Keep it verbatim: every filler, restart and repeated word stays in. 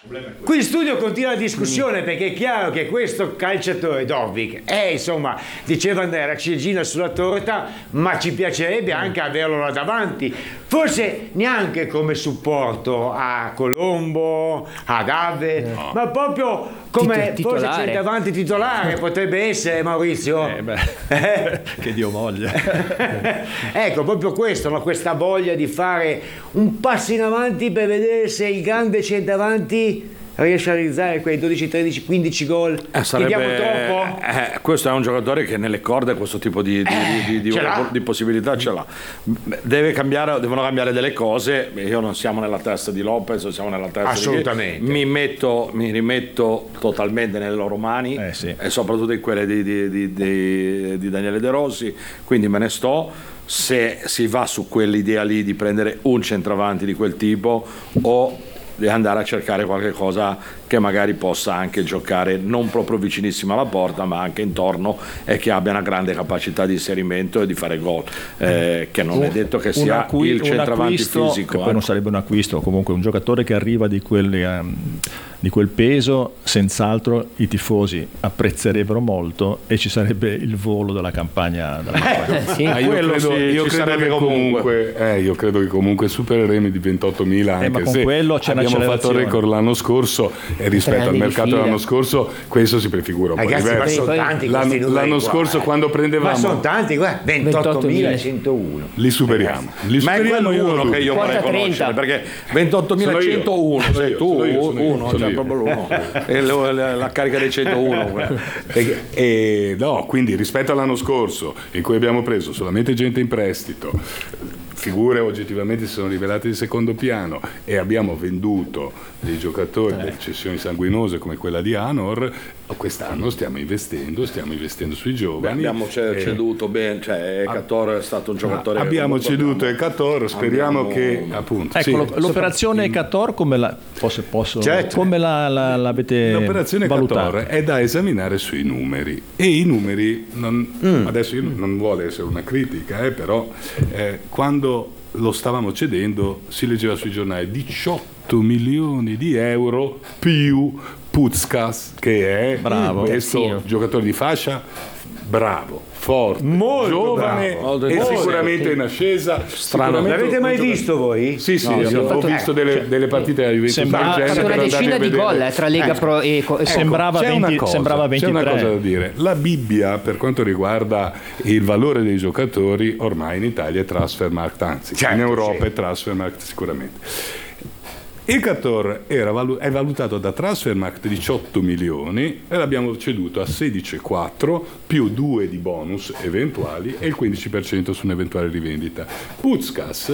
Qui in studio continua la discussione, perché è chiaro che questo calciatore Dobbik è, insomma, diceva Andrea, la ciliegina sulla torta, ma ci piacerebbe anche averlo là davanti, forse neanche come supporto a Colombo, ad Ave, no, ma proprio come Tito- forse centravanti titolare potrebbe essere, Maurizio. Eh beh, che Dio voglia. Ecco, proprio questo, no? Questa voglia di fare un passo in avanti per vedere se il grande centravanti riesce a realizzare quei dodici, tredici, quindici gol. Eh, sarebbe, Chiediamo troppo? Eh, questo è un giocatore che nelle corde questo tipo di, di, Eh, di, di, ce l'ha? di possibilità ce l'ha. Deve cambiare, devono cambiare delle cose. Io non siamo nella testa di Lopez, non siamo nella testa Assolutamente. di mi metto, mi rimetto totalmente nelle loro mani, Eh, sì. e soprattutto in quelle di, di, di, di, di Daniele De Rossi, quindi me ne sto. Se si va su quell'idea lì di prendere un centravanti di quel tipo, o di andare a cercare qualche cosa che magari possa anche giocare non proprio vicinissimo alla porta, ma anche intorno, e che abbia una grande capacità di inserimento e di fare gol, eh, che non è detto che sia acqui- il centravanti acquisto, fisico, che poi eh. non sarebbe un acquisto, comunque un giocatore che arriva di quelli, um, di quel peso, senz'altro i tifosi apprezzerebbero molto e ci sarebbe il volo della campagna, della campagna. Sì. Ah, io Quello credo, sì, io ci credo sarebbe che comunque. comunque, eh, io credo che comunque supereremo i ventottomila, anche Eh, ma con se quello c'è abbiamo fatto il un'accelerazione. record l'anno scorso, e rispetto Tre al anni di mercato fila. dell'anno scorso questo si prefigura un po' Ragazzi, ma diverso. sono Poi- tanti L'anno, questi numeri l'anno qua, scorso eh. quando prendevamo Ma sono tanti, guarda, ventottomilacentouno. li superiamo, li Ma è superiamo quello io uno lo che io dubito. vorrei quaranta conoscere, trenta. perché ventottomilacentouno Sono sei io, tu, sono io, sono io, uno, sono cioè io. proprio l'uno. E lo- la, la carica dei centouno. Perché- eh, no, quindi rispetto all'anno scorso, in cui abbiamo preso solamente gente in prestito, figure oggettivamente si sono rivelate di secondo piano, e abbiamo venduto dei giocatori per cessioni sanguinose come quella di Anor, quest'anno stiamo investendo, stiamo investendo sui Beh, giovani. abbiamo ce- Eh, ceduto bene, cioè Cator è stato un giocatore che abbiamo comunque ceduto abbiamo- Ecator, speriamo abbiamo- che appunto Ecco, sì, lo- l'operazione Cator come la, posso, posso, Certo. come la, la, l'avete l'operazione valutata? Cator è da esaminare sui numeri, e i numeri non- adesso io non vuole essere una critica, eh, però eh, quando lo stavamo cedendo si leggeva sui giornali diciotto milioni di euro più Putzkas, che è Bravo. questo Terzino. giocatore di fascia bravo, forte, Molto giovane bravo. e Molto. sicuramente in ascesa. Strano. Sicuramente L'avete mai un giocatore- visto voi? Sì, sì, No, io abbiamo ho fatto- visto delle, delle partite della Juventus Sembra- del ha genere Ha fatto per una andare decina a di vedere. gol eh, tra Lega Pro e, co- e sembrava C'è una venti cosa, sembrava c'è una ventitré. cosa da dire. La Bibbia, per quanto riguarda il valore dei giocatori, ormai in Italia è Transfermarkt, anzi Certo, in Europa sì. è Transfermarkt sicuramente. Il Cator era valu- è valutato da Transfermarkt diciotto milioni e l'abbiamo ceduto a sedici virgola quattro più due di bonus eventuali e il quindici per cento su un'eventuale rivendita. Putzkas